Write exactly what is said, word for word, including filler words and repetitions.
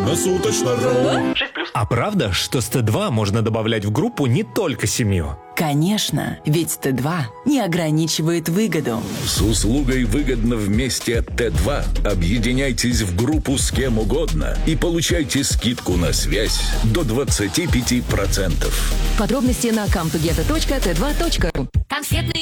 Круглосуточно. А правда, что с Т два можно добавлять в группу не только семью? Конечно, ведь Т два не ограничивает выгоду. С услугой «Выгодно вместе» от Т два объединяйтесь в группу с кем угодно и получайте скидку на связь до двадцати пяти процентов. Подробности на come together точка тэ два точка ру. Конфетный